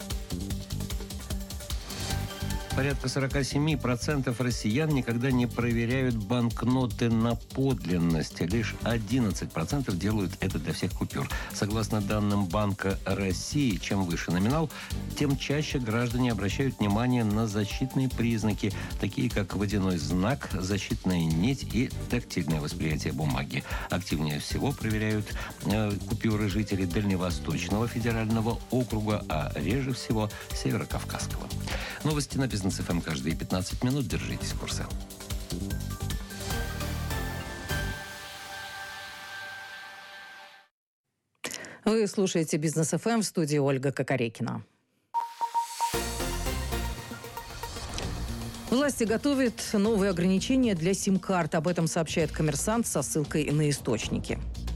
Порядка сорок семь процентов россиян никогда не проверяют банкноты на подлинность. Лишь одиннадцать процентов делают это для всех купюр. Согласно данным Банка России, чем выше номинал, тем чаще граждане обращают внимание на защитные признаки, такие как водяной знак, защитная нить и тактильное восприятие бумаги. Активнее всего проверяют э, купюры жителей Дальневосточного федерального округа, а реже всего Северокавказского. Новости на Бизнес эф эм каждые пятнадцать минут. Держитесь курса. Вы слушаете Бизнес эф эм, в студии Ольга Кокорекина. Власти готовят новые ограничения для сим-карт. Об этом сообщает «Коммерсант» со ссылкой на источники.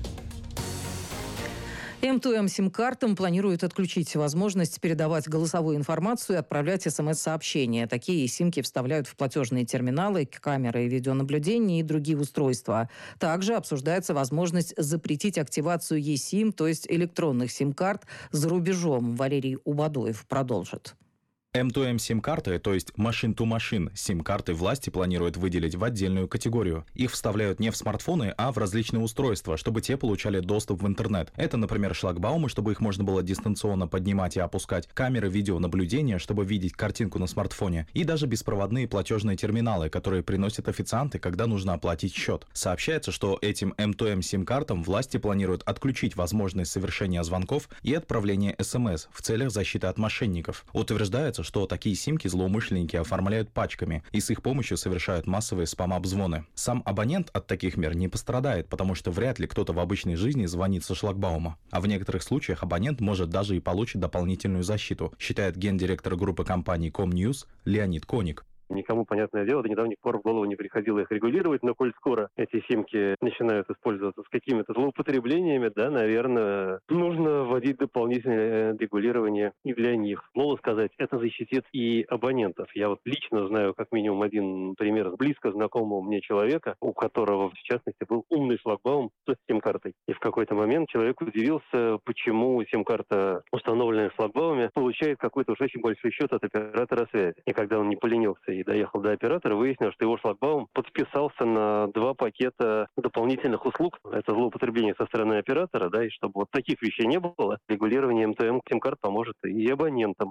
эм два эм сим-картам планируют отключить возможность передавать голосовую информацию и отправлять смс-сообщения. Такие симки вставляют в платежные терминалы, камеры видеонаблюдения и другие устройства. Также обсуждается возможность запретить активацию eSIM, то есть электронных сим-карт, за рубежом. Валерий Убадоев продолжит. эм два эм сим-карты, то есть machine-to-machine сим-карты, власти планируют выделить в отдельную категорию. Их вставляют не в смартфоны, а в различные устройства, чтобы те получали доступ в интернет. Это, например, шлагбаумы, чтобы их можно было дистанционно поднимать и опускать, камеры видеонаблюдения, чтобы видеть картинку на смартфоне, и даже беспроводные платежные терминалы, которые приносят официанты, когда нужно оплатить счет. Сообщается, что этим эм два эм сим-картам власти планируют отключить возможность совершения звонков и отправления смс в целях защиты от мошенников. Утверждается, что такие симки злоумышленники оформляют пачками и с их помощью совершают массовые спам-обзвоны. Сам абонент от таких мер не пострадает, потому что вряд ли кто-то в обычной жизни звонит со шлагбаума. А в некоторых случаях абонент может даже и получить дополнительную защиту, считает гендиректор группы компаний Комньюз Леонид Коник. Никому, понятное дело, до недавних пор в голову не приходило их регулировать, но коль скоро эти симки начинают использоваться с какими-то злоупотреблениями, да, наверное, нужно вводить дополнительное регулирование и для них. Слово сказать, это защитит и абонентов. Я вот лично знаю как минимум один пример близко знакомого мне человека, у которого, в частности, был умный шлагбаум с сим-картой. И в какой-то момент человек удивился, почему сим-карта, установленная в шлагбауме, получает какой-то уж очень большой счет от оператора связи. И когда он не поленился и доехал до оператора, выяснилось, что его шлагбаум подписался на два пакета дополнительных услуг. Это злоупотребление со стороны оператора, да, и чтобы вот таких вещей не было, регулирование эм тэ эм сим-карт поможет и абонентам.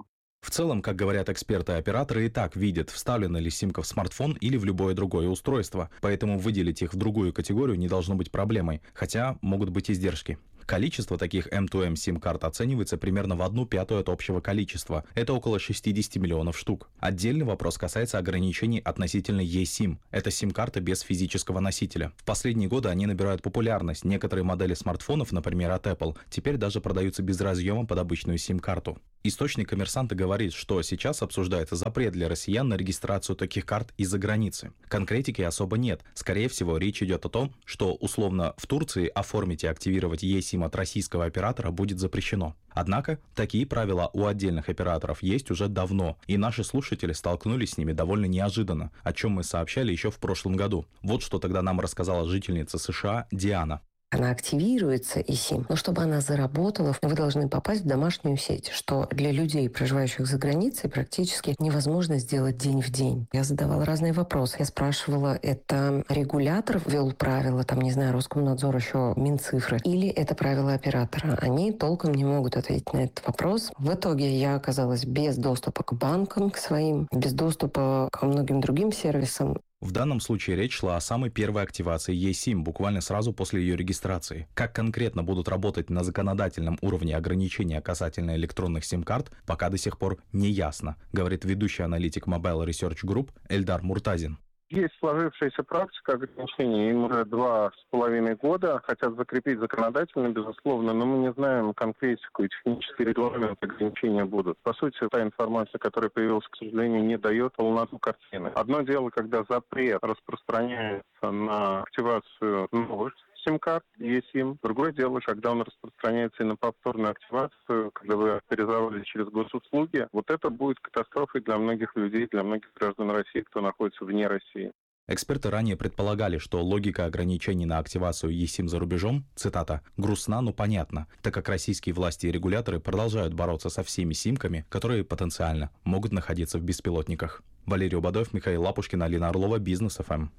В целом, как говорят эксперты, операторы и так видят, вставлена ли симка в смартфон или в любое другое устройство, поэтому выделить их в другую категорию не должно быть проблемой, хотя могут быть издержки. Количество таких эм два эм сим-карт оценивается примерно в одну пятую от общего количества. Это около шестьдесят миллионов штук. Отдельный вопрос касается ограничений относительно eSIM. Это сим-карты без физического носителя. В последние годы они набирают популярность. Некоторые модели смартфонов, например, от Apple, теперь даже продаются без разъема под обычную сим-карту. Источник «Коммерсанта» говорит, что сейчас обсуждается запрет для россиян на регистрацию таких карт из-за границы. Конкретики особо нет. Скорее всего, речь идет о том, что условно в Турции оформить и активировать eSIM от российского оператора будет запрещено. Однако, такие правила у отдельных операторов есть уже давно, и наши слушатели столкнулись с ними довольно неожиданно, о чем мы сообщали еще в прошлом году. Вот что тогда нам рассказала жительница США Диана. Она активируется, eSIM, но чтобы она заработала, вы должны попасть в домашнюю сеть, что для людей, проживающих за границей, практически невозможно сделать день в день. Я задавала разные вопросы. Я спрашивала, это регулятор ввел правила, там, не знаю, Роскомнадзор, еще Минцифры, или это правила оператора? Они толком не могут ответить на этот вопрос. В итоге я оказалась без доступа к банкам, к своим, без доступа ко многим другим сервисам. В данном случае речь шла о самой первой активации eSIM, буквально сразу после ее регистрации. Как конкретно будут работать на законодательном уровне ограничения касательно электронных сим-карт, пока до сих пор не ясно, говорит ведущий аналитик Mobile Research Group Эльдар Муртазин. Есть сложившаяся практика ограничений, им уже два с половиной года, хотят закрепить законодательно, безусловно, но мы не знаем конкретику, и технические регламенты ограничения будут. По сути, та информация, которая появилась, к сожалению, не дает полноту картины. Одно дело, когда запрет распространяется на активацию новых сим-карт, eSIM. Другое дело, когда он распространяется и на повторную активацию, когда вы авторизовались через госуслуги. Вот это будет катастрофой для многих людей, для многих граждан России, кто находится вне России. Эксперты ранее предполагали, что логика ограничений на активацию eSIM за рубежом, цитата, «грустна, но понятна», так как российские власти и регуляторы продолжают бороться со всеми симками, которые потенциально могут находиться в беспилотниках. Валерий Убадоев, Михаил Лапушкин, Алина Орлова, Бизнес эф эм.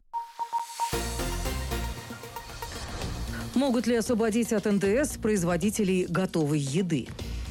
Могут ли освободить от эн дэ эс производителей готовой еды?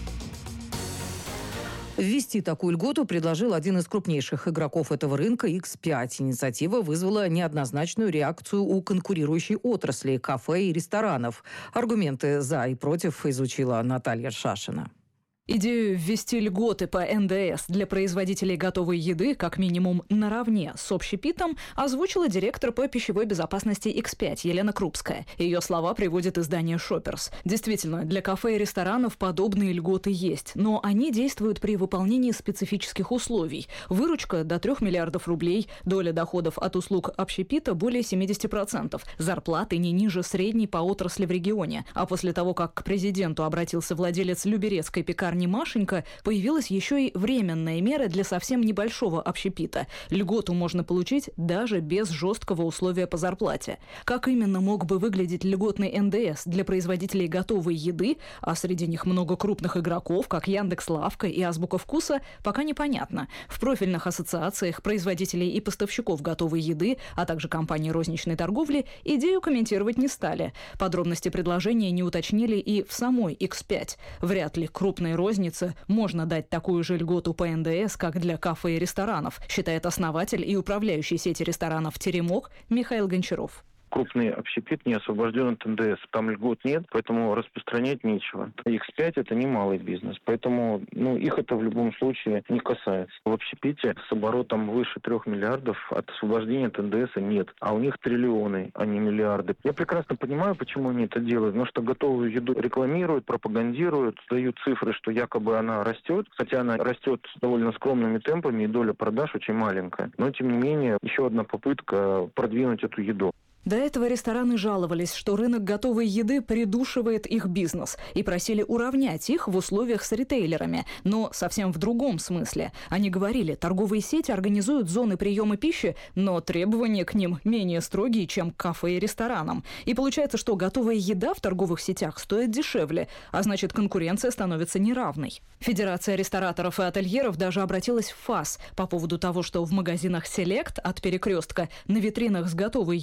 Ввести такую льготу предложил один из крупнейших игроков этого рынка икс пять. Инициатива вызвала неоднозначную реакцию у конкурирующей отрасли кафе и ресторанов. Аргументы «за» и «против» изучила Наталья Шашина. Идею ввести льготы по эн дэ эс для производителей готовой еды как минимум наравне с общепитом озвучила директор по пищевой безопасности икс пять Елена Крупская. Ее слова приводит издание Shoppers. Действительно, для кафе и ресторанов подобные льготы есть, но они действуют при выполнении специфических условий. Выручка до трех миллиардов рублей, доля доходов от услуг общепита более семьдесят процентов, зарплаты не ниже средней по отрасли в регионе. А после того, как к президенту обратился владелец люберецкой пекарни Машенька, появилась еще и временная мера для совсем небольшого общепита. Льготу можно получить даже без жесткого условия по зарплате. Как именно мог бы выглядеть льготный эн дэ эс для производителей готовой еды, а среди них много крупных игроков, как Яндекс.Лавка и Азбука Вкуса, пока непонятно. В профильных ассоциациях производителей и поставщиков готовой еды, а также компаний розничной торговли, идею комментировать не стали. Подробности предложения не уточнили и в самой икс пять. Вряд ли крупные рознице можно дать такую же льготу по эн дэ эс, как для кафе и ресторанов, считает основатель и управляющий сети ресторанов «Теремок» Михаил Гончаров. Крупный общепит не освобожден от эн дэ эс. Там льгот нет, поэтому распространять нечего. икс пять – это не малый бизнес, поэтому ну, их это в любом случае не касается. В общепите с оборотом выше трех миллиардов от освобождения от эн дэ эс нет, а у них триллионы, а не миллиарды. Я прекрасно понимаю, почему они это делают, но что готовую еду рекламируют, пропагандируют, дают цифры, что якобы она растет, хотя она растет с довольно скромными темпами, и доля продаж очень маленькая. Но, тем не менее, еще одна попытка продвинуть эту еду. До этого рестораны жаловались, что рынок готовой еды придушивает их бизнес и просили уравнять их в условиях с ритейлерами, но совсем в другом смысле. Они говорили, торговые сети организуют зоны приема пищи, но требования к ним менее строгие, чем к кафе и ресторанам. И получается, что готовая еда в торговых сетях стоит дешевле, а значит, конкуренция становится неравной. Федерация рестораторов и ательеров даже обратилась в ФАС по поводу того, что в магазинах «Селект» от «Перекрестка» на витринах с готовой едой надо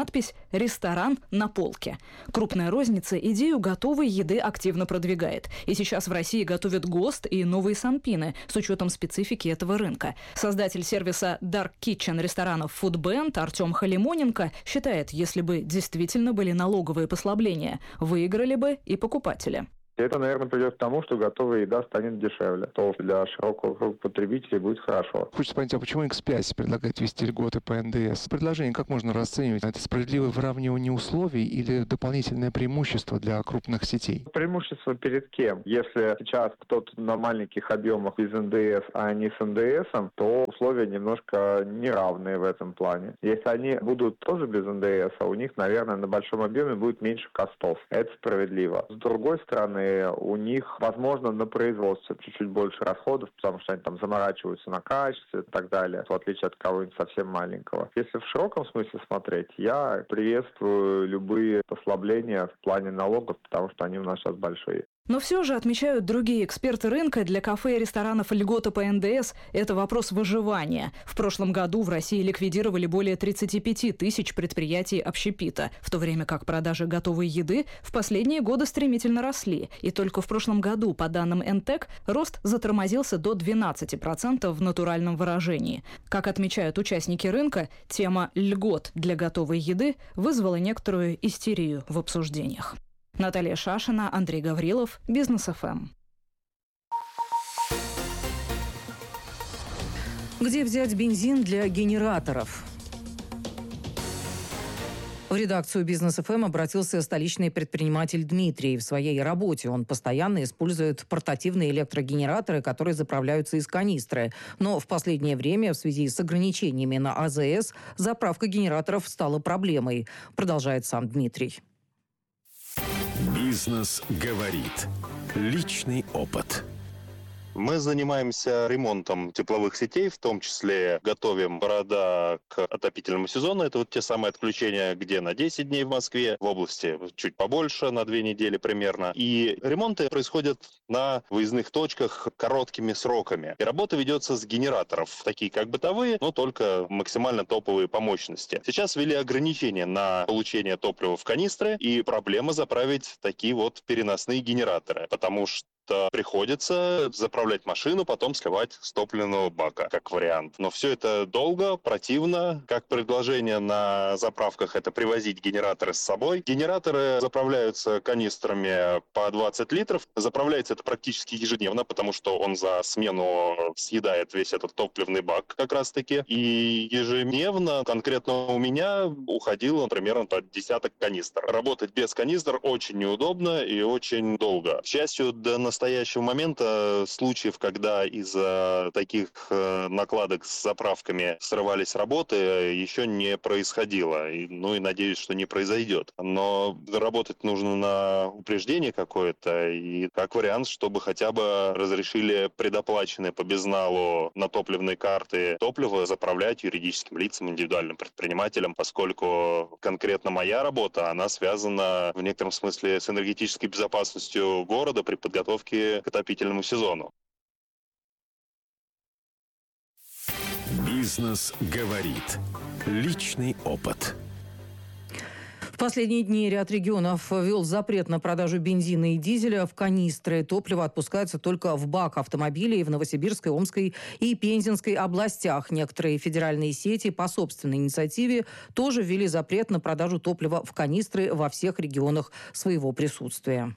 надпись «Ресторан на полке». Крупная розница идею готовой еды активно продвигает. И сейчас в России готовят ГОСТ и новые санпины с учетом специфики этого рынка. Создатель сервиса Dark Kitchen ресторанов Foodband Артем Халимоненко считает, если бы действительно были налоговые послабления, выиграли бы и покупатели. Это, наверное, придет к тому, что готовая еда станет дешевле. То для широкого круга потребителей будет хорошо. Хочется понять, а почему икс пять предлагает ввести льготы по эн дэ эс? Предложение как можно расценивать? Это справедливое выравнивание условий или дополнительное преимущество для крупных сетей? Преимущество перед кем? Если сейчас кто-то на маленьких объемах без эн дэ эс, а не с эн дэ эсом, то условия немножко неравные в этом плане. Если они будут тоже без эн дэ эс, а у них, наверное, на большом объеме будет меньше костов. Это справедливо. С другой стороны, у них, возможно, на производстве чуть-чуть больше расходов, потому что они там заморачиваются на качестве и так далее, в отличие от кого-нибудь совсем маленького. Если в широком смысле смотреть, я приветствую любые послабления в плане налогов, потому что они у нас сейчас большие. Но все же, отмечают другие эксперты рынка, для кафе и ресторанов льготы по эн дэ эс – это вопрос выживания. В прошлом году в России ликвидировали более тридцать пять тысяч предприятий общепита, в то время как продажи готовой еды в последние годы стремительно росли. И только в прошлом году, по данным эн тэ к, рост затормозился до двенадцати процентов в натуральном выражении. Как отмечают участники рынка, тема льгот для готовой еды вызвала некоторую истерию в обсуждениях. Наталья Шашина, Андрей Гаврилов, Бизнес эф эм. Где взять бензин для генераторов? В редакцию Бизнес эф эм обратился столичный предприниматель Дмитрий. В своей работе он постоянно использует портативные электрогенераторы, которые заправляются из канистры. Но в последнее время в связи с ограничениями на а зэ эс заправка генераторов стала проблемой. Продолжает сам Дмитрий. Бизнес говорит. Личный опыт. Мы занимаемся ремонтом тепловых сетей, в том числе готовим города к отопительному сезону. Это вот те самые отключения, где на десять дней в Москве, в области чуть побольше, на две недели примерно. И ремонты происходят на выездных точках короткими сроками. И работа ведется с генераторов, такие как бытовые, но только максимально топовые по мощности. Сейчас ввели ограничения на получение топлива в канистры, и проблема заправить такие вот переносные генераторы, потому что приходится заправлять машину, потом сливать с топливного бака, как вариант. Но все это долго, противно. Как предложение на заправках — это привозить генераторы с собой. Генераторы заправляются канистрами по двадцать литров. Заправляется это практически ежедневно, потому что он за смену съедает весь этот топливный бак как раз-таки. И ежедневно конкретно у меня уходило примерно под десяток канистр. Работать без канистр очень неудобно и очень долго. К счастью, до настоящего настоящего момента случаев, когда из-за таких накладок с заправками срывались работы, еще не происходило. И, ну и надеюсь, что не произойдет. Но работать нужно на упреждение какое-то, и как вариант, чтобы хотя бы разрешили предоплаченные по безналу на топливные карты топливо заправлять юридическим лицам, индивидуальным предпринимателям, поскольку конкретно моя работа, она связана в некотором смысле с энергетической безопасностью города при подготовке к отопительному сезону. Бизнес говорит. Личный опыт. В последние дни ряд регионов ввел запрет на продажу бензина и дизеля в канистры. Топливо отпускается только в бак автомобилей в Новосибирской, Омской и Пензенской областях. Некоторые федеральные сети по собственной инициативе тоже ввели запрет на продажу топлива в канистры во всех регионах своего присутствия.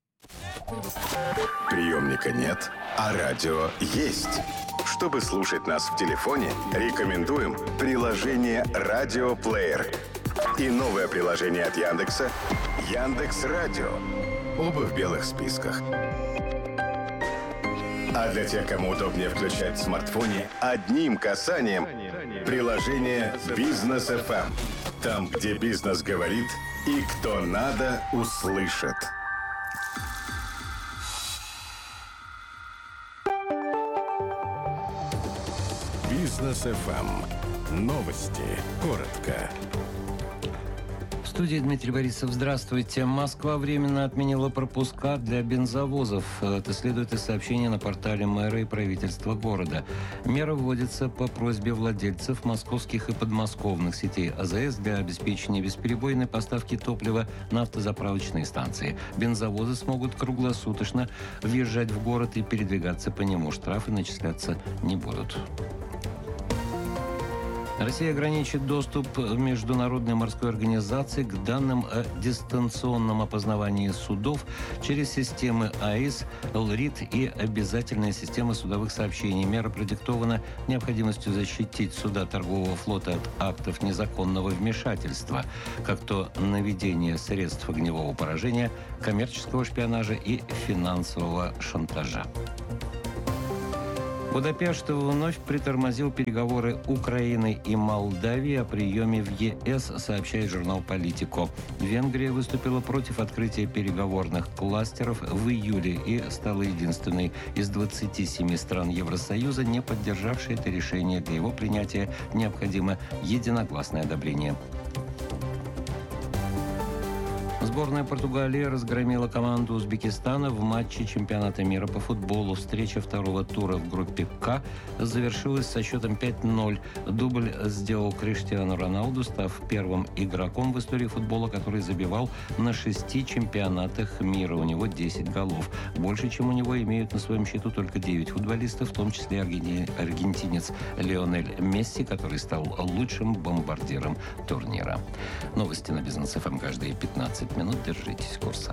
Приемника нет, а радио есть. Чтобы слушать нас в телефоне, рекомендуем приложение «Радиоплеер» и новое приложение от Яндекса «Яндекс.Радио». Оба в белых списках. А для тех, кому удобнее включать в смартфоне, одним касанием приложение «Бизнес эф эм». Там, где бизнес говорит и кто надо, услышит. Бизнес эф эм. Новости. Коротко. студии Дмитрий Борисов. Здравствуйте. Москва временно отменила пропуска для бензовозов. Это следует из сообщения на портале мэра и правительства города. Мера вводится по просьбе владельцев московских и подмосковных сетей АЗС для обеспечения бесперебойной поставки топлива на автозаправочные станции. Бензовозы смогут круглосуточно въезжать в город и передвигаться по нему. Штрафы начисляться не будут. Россия ограничит доступ Международной морской организации к данным о дистанционном опознавании судов через системы АИС, ЛРИТ и обязательные системы судовых сообщений. Мера продиктована необходимостью защитить суда торгового флота от актов незаконного вмешательства, как то наведение средств огневого поражения, коммерческого шпионажа и финансового шантажа. Будапешт вновь притормозил переговоры Украины и Молдавии о приеме в ЕС, сообщает журнал «Политико». Венгрия выступила против открытия переговорных кластеров в июле и стала единственной из двадцати семи стран Евросоюза, не поддержавшей это решение. Для его принятия необходимо единогласное одобрение. Сборная Португалии разгромила команду Узбекистана в матче чемпионата мира по футболу. Встреча второго тура в группе «К» завершилась со счетом пять ноль. Дубль сделал Криштиану Роналду, став первым игроком в истории футбола, который забивал на шести чемпионатах мира. У него десять голов. Больше, чем у него, имеют на своем счету только девять футболистов, в том числе аргентинец Лионель Месси, который стал лучшим бомбардиром турнира. Новости на Бизнес эф эм каждые пятнадцать минут. Держитесь курса.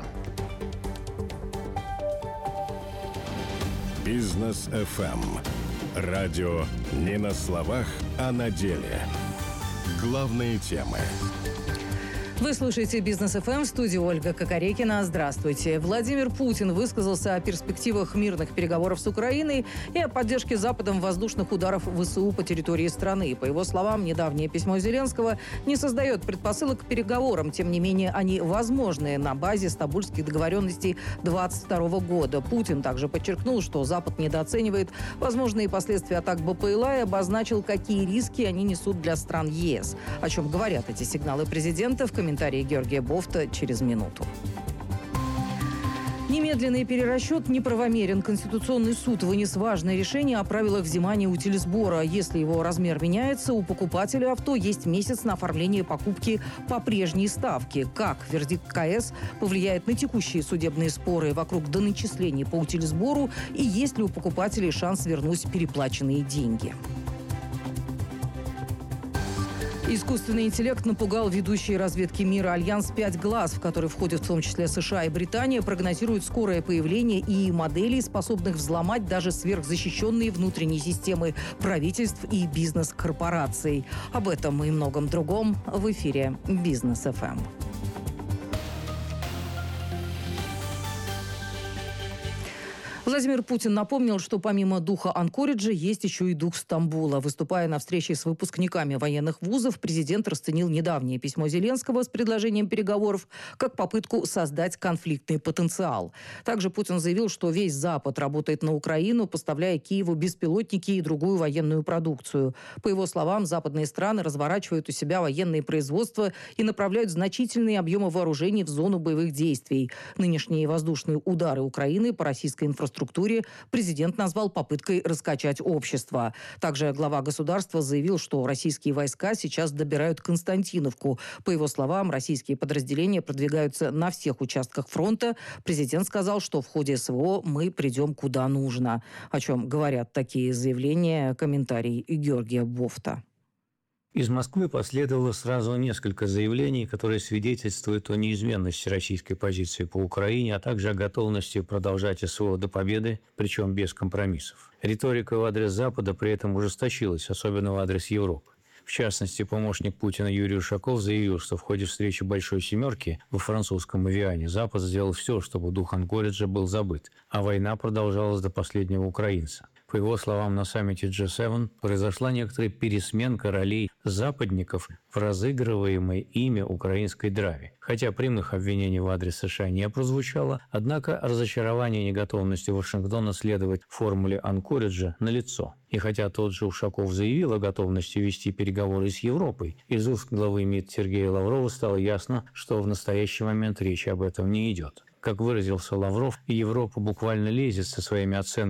Бизнес эф эм. Радио не на словах, а на деле. Главные темы. Вы слушаете «Бизнес эф эм», в студии Ольга Кокорекина. Здравствуйте. Владимир Путин высказался о перспективах мирных переговоров с Украиной и о поддержке Западом воздушных ударов ВСУ по территории страны. По его словам, недавнее письмо Зеленского не создает предпосылок к переговорам. Тем не менее, они возможны на базе стамбульских договоренностей двадцать второго года. Путин также подчеркнул, что Запад недооценивает возможные последствия атак БПЛА и обозначил, какие риски они несут для стран ЕС. О чем говорят эти сигналы президента, в комментарии Георгия Бофта через минуту. Немедленный перерасчет неправомерен. Конституционный суд вынес важное решение о правилах взимания утилизбора. Если его размер меняется, у покупателя авто есть месяц на оформление покупки по прежней ставке. Как вердикт КС повлияет на текущие судебные споры вокруг доначислений по утилизбору и есть ли у покупателей шанс вернуть переплаченные деньги? Искусственный интеллект напугал ведущие разведки мира. Альянс «Пять глаз», в который входят в том числе США и Британия, прогнозирует скорое появление ИИ моделей, способных взломать даже сверхзащищенные внутренние системы правительств и бизнес-корпораций. Об этом и многом другом в эфире «Бизнес эф эм». Владимир Путин напомнил, что помимо духа Анкориджа есть еще и дух Стамбула. Выступая на встрече с выпускниками военных вузов, президент расценил недавнее письмо Зеленского с предложением переговоров как попытку создать конфликтный потенциал. Также Путин заявил, что весь Запад работает на Украину, поставляя Киеву беспилотники и другую военную продукцию. По его словам, западные страны разворачивают у себя военные производства и направляют значительные объемы вооружений в зону боевых действий. Нынешние воздушные удары Украины по российской инфраструктуре структуре президент назвал попыткой раскачать общество. Также глава государства заявил, что российские войска сейчас добирают Константиновку. По его словам, российские подразделения продвигаются на всех участках фронта. Президент сказал, что в ходе СВО мы придем куда нужно. О чем говорят такие заявления, комментарий Георгия Бофта. Из Москвы последовало сразу несколько заявлений, которые свидетельствуют о неизменности российской позиции по Украине, а также о готовности продолжать СВО до победы, причем без компромиссов. Риторика в адрес Запада при этом ужесточилась, особенно в адрес Европы. В частности, помощник Путина Юрий Ушаков заявил, что в ходе встречи «Большой семерки» во французском Эвиане Запад сделал все, чтобы дух Анкориджа был забыт, а война продолжалась до последнего украинца. По его словам, на саммите джи семь произошла некоторая пересменка ролей западников в разыгрываемой ими украинской драме. Хотя прямых обвинений в адрес США не прозвучало, однако разочарование и неготовность Вашингтона следовать формуле Анкориджа налицо. И хотя тот же Ушаков заявил о готовности вести переговоры с Европой, из уст главы МИД Сергея Лаврова стало ясно, что в настоящий момент речи об этом не идет. Как выразился Лавров, Европа буквально лезет со своими оценками